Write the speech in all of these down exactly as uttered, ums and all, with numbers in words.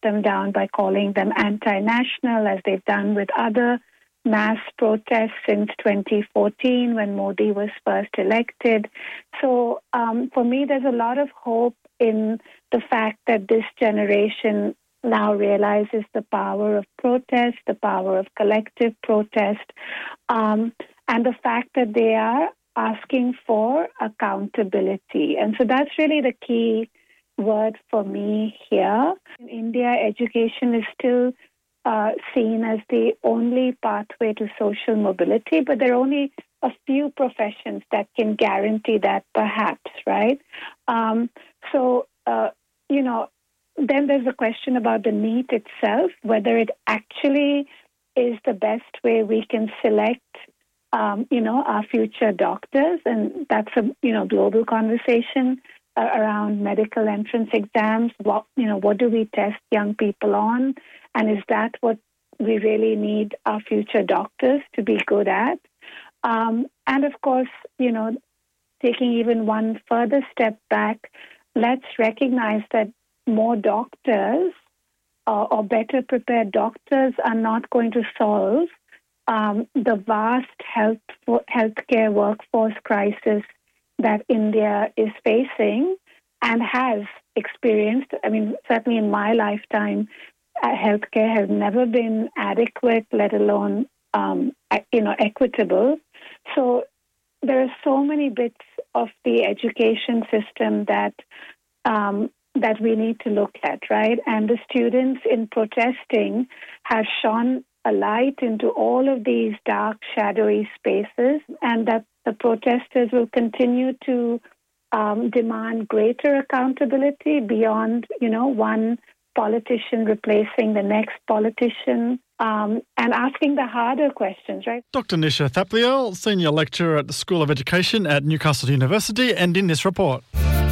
them down by calling them anti-national, as they've done with other mass protests since twenty fourteen when Modi was first elected. So um, for me, there's a lot of hope in the fact that this generation now realizes the power of protest, the power of collective protest, um, and the fact that they are asking for accountability. And so that's really the key word for me here. In India, education is still uh, seen as the only pathway to social mobility, but there are only a few professions that can guarantee that, perhaps, right? Um, so, uh, you know, then there's a question about the NEET itself, whether it actually is the best way we can select, um, you know, our future doctors. And that's a, you know, global conversation uh, around medical entrance exams. What, you know, what do we test young people on? And is that what we really need our future doctors to be good at? Um, and of course, you know, taking even one further step back, let's recognize that more doctors uh, or better prepared doctors are not going to solve um, the vast health healthcare workforce crisis that India is facing and has experienced. I mean, certainly in my lifetime, uh, healthcare has never been adequate, let alone um, you know, equitable. So there are so many bits of the education system that um, that we need to look at, right? And the students in protesting have shone a light into all of these dark, shadowy spaces, and that the protesters will continue to um, demand greater accountability beyond, you know, one politician replacing the next politician, um, and asking the harder questions, right? Doctor Nisha Thapliyal, Senior Lecturer at the School of Education at Newcastle University, and in this report.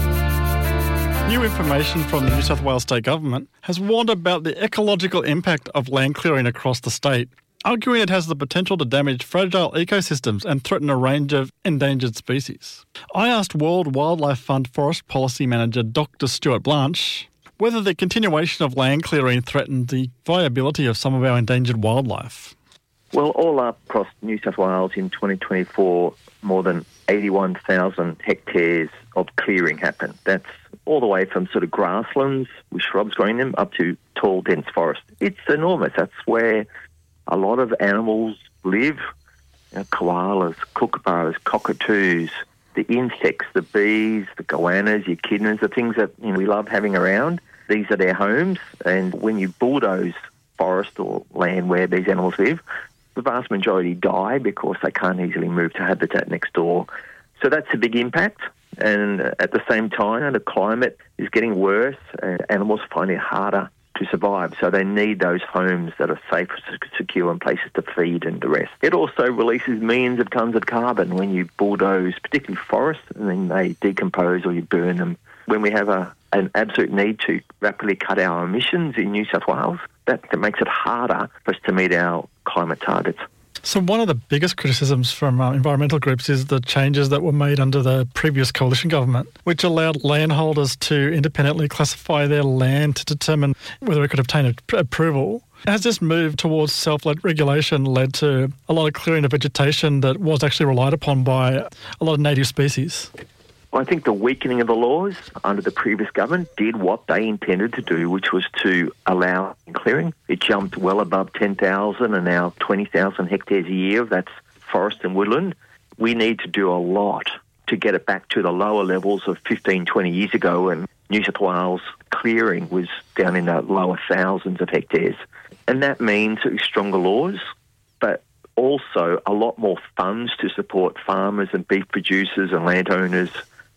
New information from the New South Wales State Government has warned about the ecological impact of land clearing across the state, arguing it has the potential to damage fragile ecosystems and threaten a range of endangered species. I asked World Wildlife Fund Forest Policy Manager Doctor Stuart Blanche whether the continuation of land clearing threatened the viability of some of our endangered wildlife. Well, all up across New South Wales in twenty twenty-four, more than eighty-one thousand hectares of clearing happened. That's all the way from sort of grasslands with shrubs growing them up to tall, dense forest. It's enormous. That's where a lot of animals live. You know, koalas, kookaburras, cockatoos, the insects, the bees, the goannas, your echidnas, the things that, you know, we love having around. These are their homes. And when you bulldoze forest or land where these animals live, the vast majority die because they can't easily move to habitat next door. So that's a big impact. And at the same time, the climate is getting worse and animals find it harder to survive. So they need those homes that are safe, secure, and places to feed and the rest. It also releases millions of tonnes of carbon when you bulldoze, particularly forests, and then they decompose or you burn them. When we have a, an absolute need to rapidly cut our emissions in New South Wales, that, that makes it harder for us to meet our climate targets. So one of the biggest criticisms from uh, environmental groups is the changes that were made under the previous coalition government, which allowed landholders to independently classify their land to determine whether it could obtain a- approval. Has this move towards self-led regulation led to a lot of clearing of vegetation that was actually relied upon by a lot of native species? I think the weakening of the laws under the previous government did what they intended to do, which was to allow clearing. It jumped well above ten thousand and now twenty thousand hectares a year. That's forest and woodland. We need to do a lot to get it back to the lower levels of fifteen, twenty years ago when New South Wales clearing was down in the lower thousands of hectares. And that means stronger laws, but also a lot more funds to support farmers and beef producers and landowners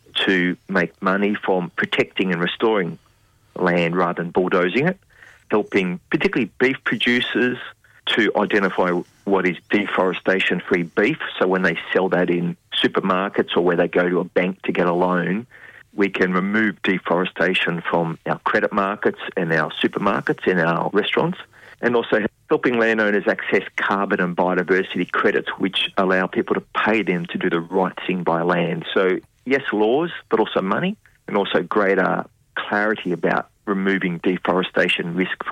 to make money from protecting and restoring land rather than bulldozing it, helping particularly beef producers to identify what is deforestation-free beef. So when they sell that in supermarkets or where they go to a bank to get a loan, we can remove deforestation from our credit markets and our supermarkets and our restaurants, and also helping landowners access carbon and biodiversity credits, which allow people to pay them to do the right thing by land. So yes, laws, but also money, and also greater clarity about removing deforestation risk